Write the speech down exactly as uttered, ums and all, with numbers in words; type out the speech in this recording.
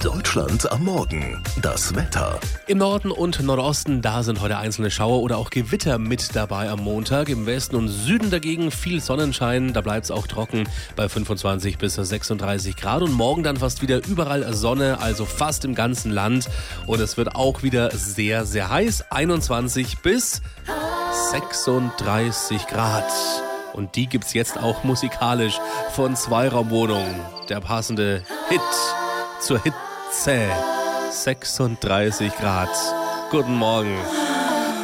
Deutschland am Morgen. Das Wetter. Im Norden und Nordosten, da sind heute einzelne Schauer oder auch Gewitter mit dabei am Montag. Im Westen und Süden dagegen viel Sonnenschein, da bleibt es auch trocken bei fünfundzwanzig bis sechsunddreißig Grad. Und morgen dann fast wieder überall Sonne, also fast im ganzen Land. Und es wird auch wieder sehr, sehr heiß, einundzwanzig bis sechsunddreißig Grad. Und die gibt's jetzt auch musikalisch von Zweiraumwohnung. Der passende Hit zur Hitze. sechsunddreißig Grad. Guten Morgen.